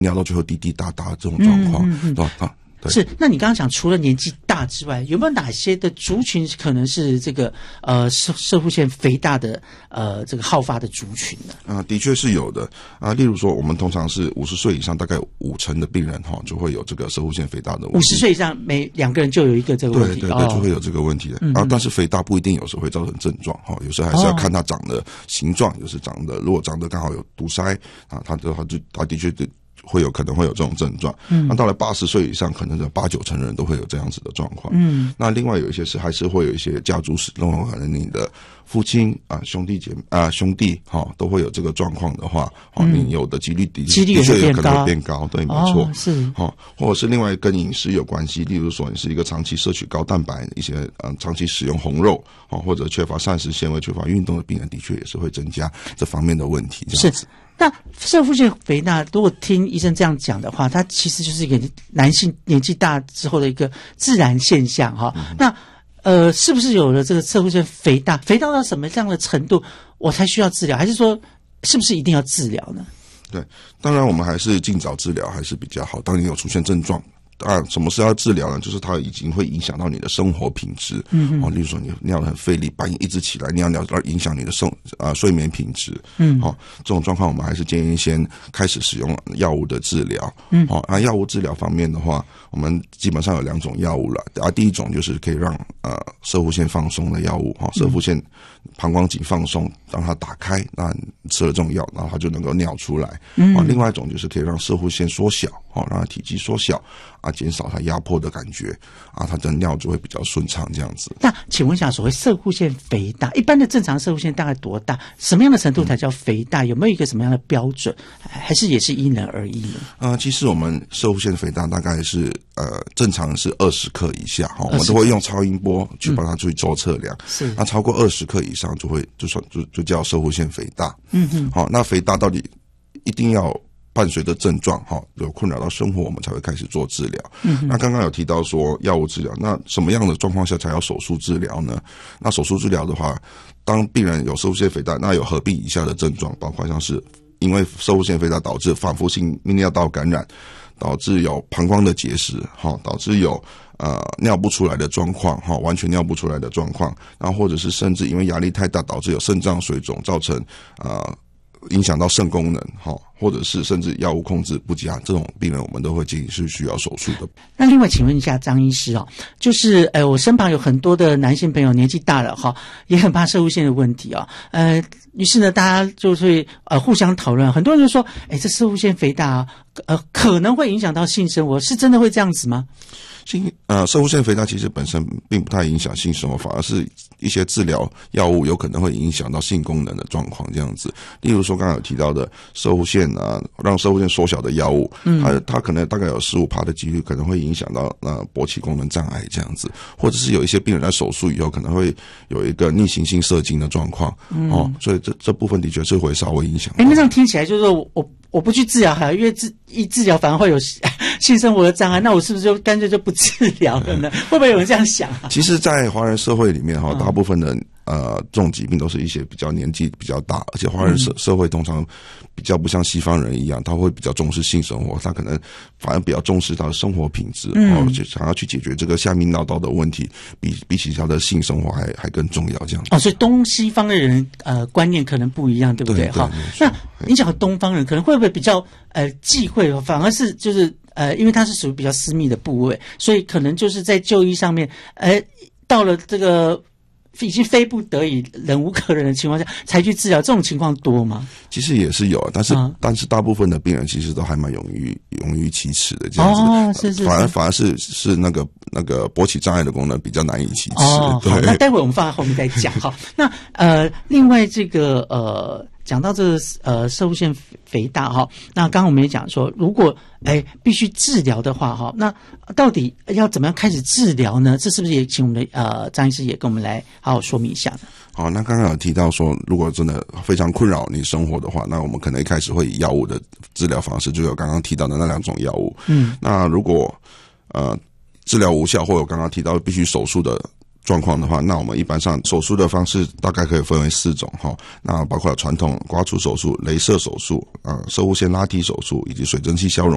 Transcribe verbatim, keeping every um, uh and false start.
尿到最后滴滴答答这种状况， 嗯嗯嗯对吧？啊是，那你刚刚讲除了年纪大之外，有没有哪些的族群可能是这个呃射射护腺肥大的呃这个好发的族群呢？ 啊，的确是有的啊。例如说，我们通常是五十岁以上，大概五成的病人哈就会有这个射护腺肥大的问题。 五十岁以上每两个人就有一个这个问题， 对对对， 哦、 就会有这个问题的。 嗯嗯啊，但是肥大不一定有时候会造成症状哈，有时候还是要看它长的形状，有时长的如果长得刚好有堵塞啊，它就它就它的确就。会有可能会有这种症状，嗯，那到了八十岁以上，可能有八九成人都会有这样子的状况，嗯，那另外有一些是还是会有一些家族史，那可能你的父亲啊、兄弟姐妹啊、兄弟哈、哦、都会有这个状况的话，哦，你有的几率的几率的确有可能会会变高，对，没错， 哦、是， 哦，或者是另外跟饮食有关系，例如说你是一个长期摄取高蛋白、一些嗯长期使用红肉哦，或者缺乏膳食纤维、缺乏运动的病人，的确也是会增加这方面的问题，这样子。 是。那射护腺肥大，如果听医生这样讲的话，它其实就是一个男性年纪大之后的一个自然现象哈、嗯。那呃，是不是有了这个射护腺肥大，肥大到什么样的程度，我才需要治疗？还是说，是不是一定要治疗呢？ 对，当然我们还是尽早治疗还是比较好。当你有出现症状。啊，什么是要治疗呢？就是它已经会影响到你的生活品质，嗯，哦，例如说你尿得很费力，半夜一直起来尿尿，而影响你的生啊、呃、睡眠品质，嗯，好、哦，这种状况我们还是建议先开始使用药物的治疗，嗯，好、哦，那药物治疗方面的话，我们基本上有两种药物了，啊，第一种就是可以让呃射护腺放松的药物，哈、哦，射护腺膀胱颈放松，让它打开，那你吃了这种药，然后它就能够尿出来，嗯，啊，另外一种就是可以让射护腺缩小，哦，让它体积缩小。啊，减少它压迫的感觉啊，它的尿就会比较顺畅这样子。 那请问一下，所谓射护腺肥大，一般的正常射护腺大概多大？什么样的程度才叫肥大？有没有一个什么样的标准？还是也是因人而异呢？ 呃，其实我们射护腺肥大大概是呃正常是二十克以下哈，我们都会用超音波去帮它去做测量。是、嗯，那超过二十克以上就会就算就就叫射护腺肥大。嗯哼，好，那肥大到底一定要伴随着症状哈，有困扰到生活，我们才会开始做治疗。嗯，那刚刚有提到说药物治疗，那什么样的状况下才要手术治疗呢？那手术治疗的话，当病人有射护腺肥大，那有合并以下的症状，包括像是因为射护腺肥大导致反复性泌尿道感染，导致有膀胱的结石，哈，导致有呃尿不出来的状况，哈，完全尿不出来的状况，然后或者是甚至因为压力太大，导致有肾脏水肿，造成呃。影响到肾功能，哈，或者是甚至药物控制不佳，这种病人我们都会建议是需要手术的。 那另外，请问一下张医师哦，就是呃，我身旁有很多的男性朋友年纪大了哈，也很怕射护腺的问题啊、哦，呃，于是呢，大家就会呃互相讨论，很多人就说，哎，这射护腺肥大啊，呃，可能会影响到性生活，是真的会这样子吗？ 性呃，射护腺肥大其实本身并不太影响性生活，反而是一些治疗药物有可能会影响到性功能的状况这样子。例如说刚刚有提到的射护腺啊，让射护腺缩小的药物，嗯，它它可能大概有 百分之十五 的几率可能会影响到呃勃起功能障碍这样子，或者是有一些病人在手术以后可能会有一个逆行性射精的状况，嗯，哦，所以这这部分的确是会稍微影响。 哎，那这样听起来就是说我我不去治疗还因为治一治疗反而会有性生活的障碍，那我是不是就干脆就不治疗了呢？会不会有人这样想啊？ 其实，在华人社会里面哈，大部分的呃这种疾病都是一些比较年纪比较大，而且华人社社会通常比较不像西方人一样，他会比较重视性生活，他可能反而比较重视他的生活品质，嗯，哦，就想要去解决这个下泌尿道的问题，比比起他的性生活还还更重要这样子。 哦，所以东西方的人呃观念可能不一样，对不对？哈，那你讲东方人可能会不会比较呃忌讳，反而是就是。呃，因为它是属于比较私密的部位，所以可能就是在就医上面，呃，到了这个已经非不得已、忍无可忍的情况下才去治疗，这种情况多吗？ 其实也是有，但是、嗯、但是大部分的病人其实都还蛮勇于勇于启齿的这样子，哦，是是是，反而反而是是那个那个勃起障碍的功能比较难以启齿。 哦，好，那待会我们放在后面再讲哈。那呃，另外这个呃。讲到这个呃射护腺肥大哈，那刚刚我们也讲说，如果哎必须治疗的话哈，那到底要怎么样开始治疗呢？这是不是也请我们的呃张医师也跟我们来好好说明一下呢？ 好，那刚刚有提到说，如果真的非常困扰你生活的话，那我们可能一开始会以药物的治疗方式，就有刚刚提到的那两种药物。嗯，那如果呃治疗无效，或有刚刚提到必须手术的状况的话，那我们一般上手术的方式大概可以分为四种哈，那包括传统刮除手术、雷射手术、啊射护腺拉提手术以及水蒸气消融